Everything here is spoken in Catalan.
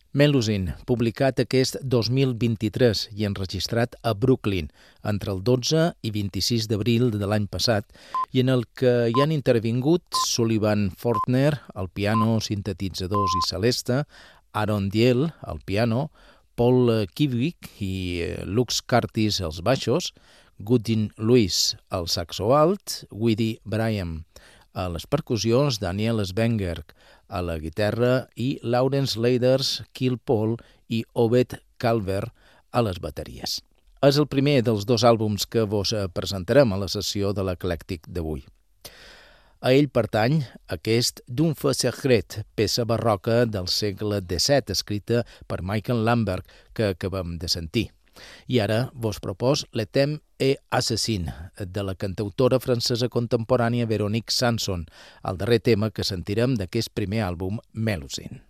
Melusine, publicat aquest 2023 i enregistrat a Brooklyn entre el 12 i 26 d'abril de l'any passat, i en el que hi han intervingut Sullivan Fortner al piano, sintetitzadors i celeste, Aaron Diel al piano, Paul Kivik i Lux Curtis als baixos, Gudin Lewis al saxo alt, Woody Bryan a les percussions, Daniel Svengerg a la guitarra i Lawrence Leiders, Kill Paul i Obed Calver a les bateries. És el primer dels dos àlbums que vos presentarem a la sessió de l'Eclèctic d'avui. A ell pertany aquest D'un Feu Secret, peça barroca del segle XVII, escrita per Michael Lamberg, que acabem de sentir. I ara vos propos Le Thème et Assassin, de la cantautora francesa contemporània Véronique Sanson, el darrer tema que sentirem d'aquest primer àlbum, Melusine.